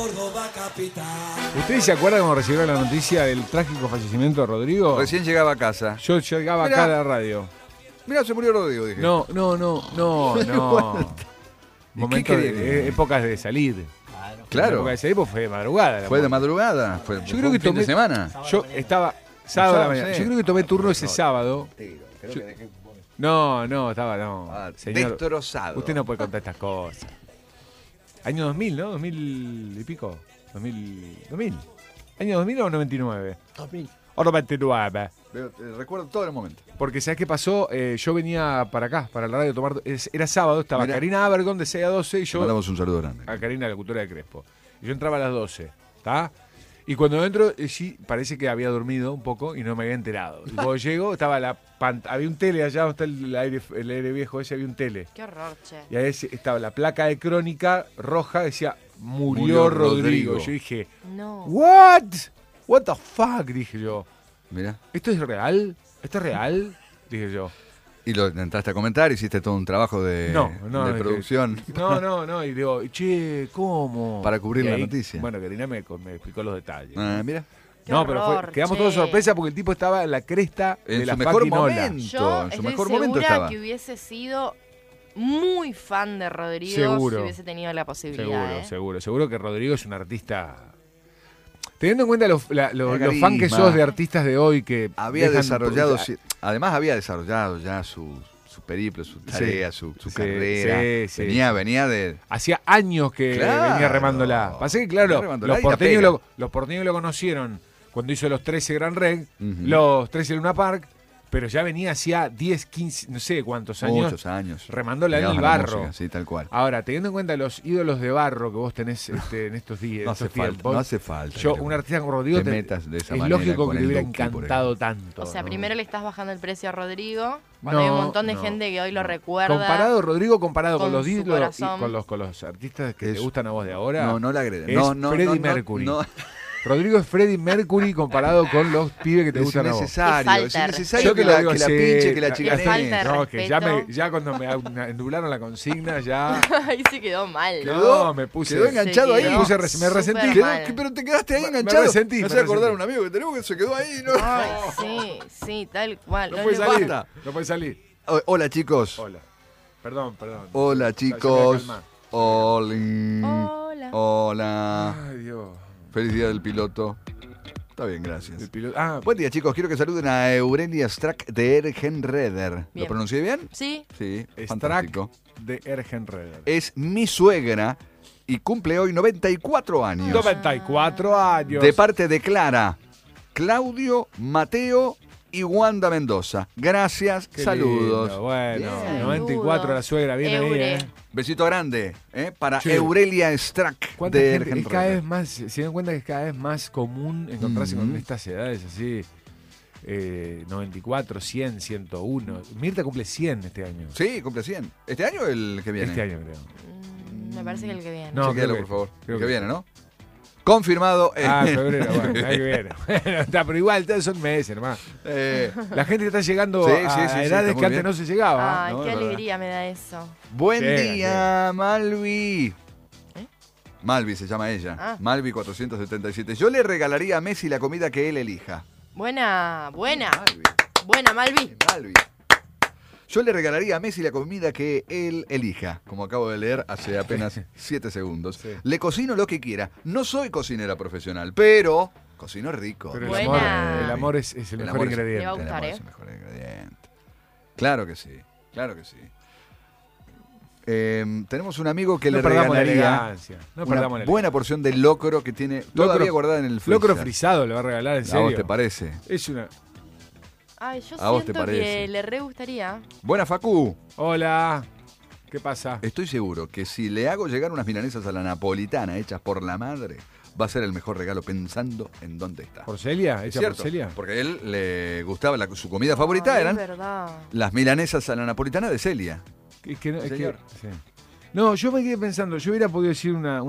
¿Ustedes se acuerdan cuando recibieron la noticia del trágico fallecimiento de Rodrigo? Recién llegaba a casa. Yo llegaba acá a la radio. Mirá, se murió Rodrigo, dije. No. Momento de épocas de salir. Claro. Época de salir, pues fue de madrugada. Fue de madrugada. Fue Yo creo que fin de semana. Yo estaba sábado a la mañana. Sí. Yo creo que tomé turno ese sábado. No, estaba, señor, destrozado. usted no puede contar estas cosas. Año 2000, ¿no? 2000 y pico. 2000. ¿Año 2000 o 99? 2000. O 99. Recuerdo todo el momento. Porque ¿sabes qué pasó? Yo venía para acá, para la radio, a tomar. Era sábado, estaba Karina Abergón de 6 a 12 y yo. Le mandamos un saludo grande. A Karina, la locutora de Crespo. Y yo entraba a las 12, ¿está? Y cuando entro, sí, parece que había dormido un poco y no me había enterado. Y cuando llego, estaba había un tele allá donde está el aire viejo ese, había un tele. Qué horror, che. Y ahí estaba la placa de crónica roja, decía, murió Rodrigo. Yo dije, no. What the fuck, dije yo. Mira. ¿Esto es real? ¿Esto es real? Dije yo. Y lo intentaste a comentar, hiciste todo un trabajo de producción. No, y digo, che, ¿cómo? Para cubrir la ahí, noticia. Bueno, Karina me explicó los detalles. Mira. Qué no, horror, pero quedamos todos sorpresa porque el tipo estaba en la cresta de la mejor fucking ola. momento. Yo En su estoy mejor segura momento estaba. que hubiese sido muy fan de Rodrigo Seguro. si hubiese tenido la posibilidad. Seguro que Rodrigo es un artista. Teniendo en cuenta los fans que carisma. sos de artistas de hoy que Había dejan- desarrollado, además había desarrollado ya su periplo, su tarea, su carrera. sí. Venía de... Hacía años que Claro. venía remándola. Pasa que, Venía claro, remándola los y la porteños, pega. los porteños lo conocieron cuando hizo los 13 Gran Rex, Ujú. los 13 Luna Park, pero ya venía hacía 10, 15, no sé cuántos años, Muchos años. remándola en Ligados el a la barro. música, sí, tal cual. Ahora, teniendo en cuenta los ídolos de barro que vos tenés en estos días, No estos hace falta, tiempos, no hace falta. yo, que un artista como Rodrigo, te metas de esa es manera lógico con que el le hubiera Duki, por encantado ejemplo. tanto. O sea, ¿no? primero le estás bajando el precio a Rodrigo, cuando hay un montón de gente que hoy lo recuerda. Rodrigo comparado con con los su ídolos y corazón. con los artistas que te gustan a vos de ahora. No la agreden. Es Freddie Mercury. Rodrigo es Freddie Mercury comparado con los pibes que te Es gustan a vos. innecesario, Qué falta de innecesario respeto. que la Yo que lo digo, pinche, que la sí, qué falta de chicanee. No, que respeto. ya cuando me endularon la consigna, ya. Ahí sí quedó mal. No, me puse. Quedó enganchado ahí. quedó Me resentí. súper mal. Pero te quedaste ahí Me enganchado. resentí, Me me hace acordar a resentí. un amigo que tenemos que se quedó ahí. ¿No? Ay, sí, tal cual. No No puede le salir. basta. No puede salir. Hola, chicos. Hola. Perdón. Hola, Ya chicos. me Hola. Hola. Ay, Dios. Feliz día del piloto. Está bien, gracias. El piloto. Buen día, chicos. Quiero que saluden a Aurelia Strack de Ergenreder. ¿Lo Bien. pronuncié bien? Sí. Sí, Strack fantástico. de Ergenreder. Es mi suegra y cumple hoy 94 años. 94 años. De parte de Clara, Claudio, Mateo y Wanda Mendoza. Gracias, Qué saludos. lindo. Bueno, Bien. 94 la suegra, bien ahí, Eure. Besito grande para Che. Aurelia Strack ¿Cuánta de gente? Es cada Ergenreder. vez más, se dan cuenta que es cada vez más común encontrarse con estas edades así, 94, 100, 101. Mirta cumple 100 este año. Sí, cumple 100. ¿Este año o el que viene? Este año creo. Me parece que el que viene. No, Chequéalo, creo por favor. creo El que que- viene, ¿no? Confirmado. Ah, febrero, bueno, ahí viene. Bueno, está, pero igual, todos son meses, hermano. La gente está llegando Sí, a sí, edades está muy que antes bien. no se llegaba. Ay, no, qué es verdad. alegría me da eso. Buen Llega, día, Malvi. ¿Eh? Malvi se llama ella. Ah. Malvi 477. Yo le regalaría a Messi la comida que él elija. Buena. Malvi. Buena, Malvi. Malvi. Yo le regalaría a Messi la comida que él elija, como acabo de leer hace apenas 7 segundos. Sí. Le cocino lo que quiera. No soy cocinera profesional, pero cocino rico. Pero Buena. el amor es el El mejor amor es- ingrediente. Le va a El gustar, amor ¿eh? es el mejor ingrediente. Claro que sí, claro que sí. Tenemos un amigo que No le perdamos la regalaría elegancia. No una perdamos la buena porción de locro que tiene todavía guardada en el freezer. Locro frisado le va a regalar, en ¿A serio. vos te parece? Es una... Ay, yo ¿A vos te siento parece? que le re gustaría. Buena, Facu. Hola. ¿Qué pasa? Estoy seguro que si le hago llegar unas milanesas a la napolitana hechas por la madre, va a ser el mejor regalo pensando en dónde está. ¿Por Celia? ¿Es ¿Hecha por cierto? Celia? Porque a él le gustaba, su comida favorita Ay, eran Es verdad. las milanesas a la napolitana de Celia. Es que, Señor. sí. No, yo me quedé pensando, yo hubiera podido decir una